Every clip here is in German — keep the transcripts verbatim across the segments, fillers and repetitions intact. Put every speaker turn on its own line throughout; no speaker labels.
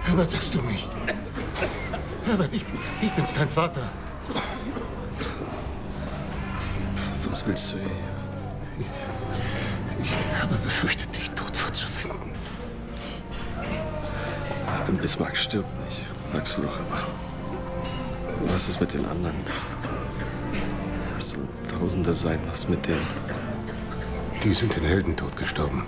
Herbert, hörst du mich? Herbert, ich, ich bin's, dein Vater.
Was willst du hier?
Ich, ich habe befürchtet, dich tot vorzufinden.
Bismarck stirbt nicht, sagst du doch immer. Was ist mit den anderen? Es sollen Tausende sein, was mit denen?
Die sind den Heldentod gestorben.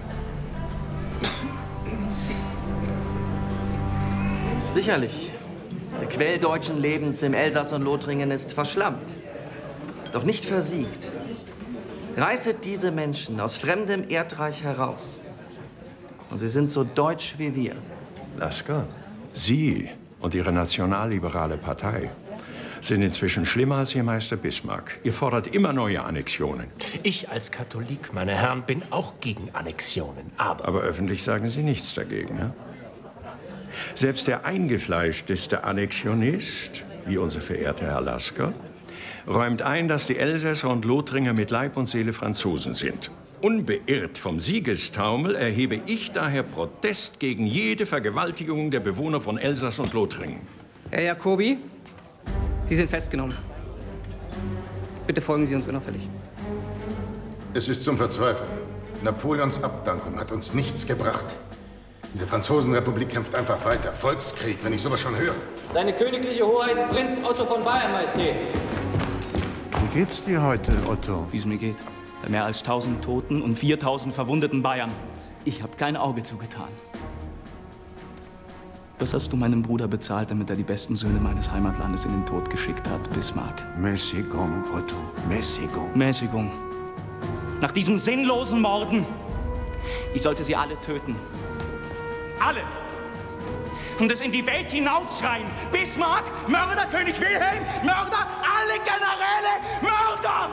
Sicherlich. Der Quell deutschen Lebens im Elsass und Lothringen ist verschlammt, doch nicht versiegt. Reißet diese Menschen aus fremdem Erdreich heraus. Und sie sind so deutsch wie wir.
Lasker, Sie und Ihre nationalliberale Partei sind inzwischen schlimmer als Ihr Meister Bismarck. Ihr fordert immer neue Annexionen.
Ich als Katholik, meine Herren, bin auch gegen Annexionen. Aber,
Aber öffentlich sagen Sie nichts dagegen, ja? Selbst der eingefleischteste Annexionist, wie unser verehrter Herr Lasker, räumt ein, dass die Elsässer und Lothringer mit Leib und Seele Franzosen sind. Unbeirrt vom Siegestaumel erhebe ich daher Protest gegen jede Vergewaltigung der Bewohner von Elsass und Lothringen.
Herr Jacobi, Sie sind festgenommen. Bitte folgen Sie uns unauffällig.
Es ist zum Verzweifeln. Napoleons Abdankung hat uns nichts gebracht. Diese Franzosenrepublik kämpft einfach weiter. Volkskrieg, wenn ich sowas schon höre.
Seine königliche Hoheit, Prinz Otto von Bayern, Majestät.
Wie geht's dir heute, Otto?
Wie es mir geht. Bei mehr als tausend Toten und viertausend verwundeten Bayern. Ich habe kein Auge zugetan. Was hast du meinem Bruder bezahlt, damit er die besten Söhne meines Heimatlandes in den Tod geschickt hat, Bismarck?
Mäßigung, Otto, Mäßigung.
Mäßigung. Nach diesem sinnlosen Morden. Ich sollte sie alle töten. Alle! Und es in die Welt hinausschreien. Bismarck, Mörder, König Wilhelm, Mörder, alle Generäle, Mörder!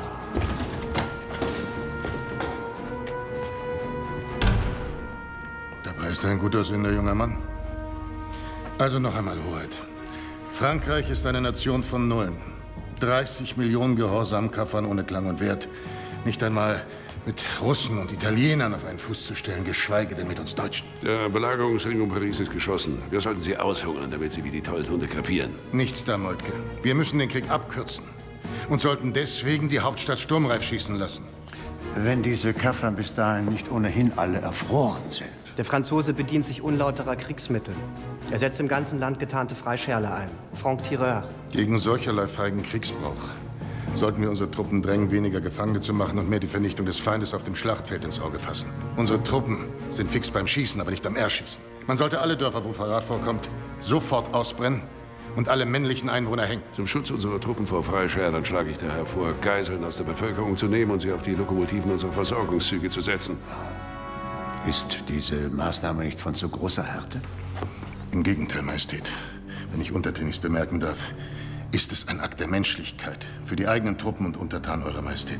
Dabei ist er ein gut aussehender junger Mann. Also noch einmal, Hoheit. Frankreich ist eine Nation von Nullen. dreißig Millionen Gehorsamkaffern ohne Klang und Wert. Nicht einmal mit Russen und Italienern auf einen Fuß zu stellen, geschweige denn mit uns Deutschen.
Der Belagerungsring um Paris ist geschossen. Wir sollten sie aushungern, damit sie wie die tollen Hunde krepieren.
Nichts da, Moltke. Wir müssen den Krieg abkürzen und sollten deswegen die Hauptstadt sturmreif schießen lassen.
Wenn diese Kaffern bis dahin nicht ohnehin alle erfroren sind.
Der Franzose bedient sich unlauterer Kriegsmittel. Er setzt im ganzen Land getarnte Freischärler ein. Franc-Tireur.
Gegen solcherlei feigen Kriegsbrauch sollten wir unsere Truppen drängen, weniger Gefangene zu machen und mehr die Vernichtung des Feindes auf dem Schlachtfeld ins Auge fassen. Unsere Truppen sind fix beim Schießen, aber nicht beim Erschießen. Man sollte alle Dörfer, wo Verrat vorkommt, sofort ausbrennen und alle männlichen Einwohner hängen.
Zum Schutz unserer Truppen vor Freischärlern schlage ich daher vor, Geiseln aus der Bevölkerung zu nehmen und sie auf die Lokomotiven unserer Versorgungszüge zu setzen.
Ist diese Maßnahme nicht von zu großer Härte?
Im Gegenteil, Majestät. Wenn ich untertänigst bemerken darf, ist es ein Akt der Menschlichkeit für die eigenen Truppen und Untertanen, Eurer Majestät.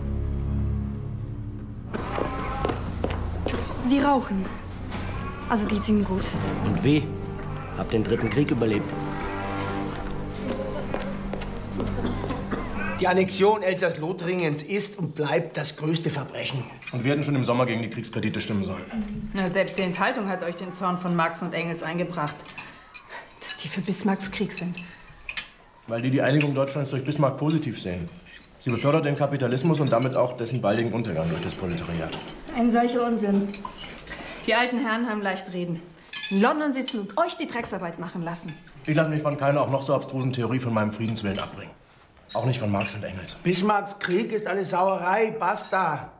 Sie rauchen. Also geht's Ihnen gut.
Und wie? Hab den dritten Krieg überlebt.
Die Annexion Elsass-Lothringens ist und bleibt das größte Verbrechen.
Und wir hätten schon im Sommer gegen die Kriegskredite stimmen sollen.
Na, selbst die Enthaltung hat euch den Zorn von Marx und Engels eingebracht. Dass die für Bismarcks Krieg sind.
Weil die die Einigung Deutschlands durch Bismarck positiv sehen. Sie befördert den Kapitalismus und damit auch dessen baldigen Untergang durch das Proletariat.
Ein solcher Unsinn. Die alten Herren haben leicht reden. In London sitzen und euch die Drecksarbeit machen lassen.
Ich lasse mich von keiner auch noch so abstrusen Theorie von meinem Friedenswillen abbringen. Auch nicht von Marx und Engels.
Bismarcks Krieg ist eine Sauerei, basta.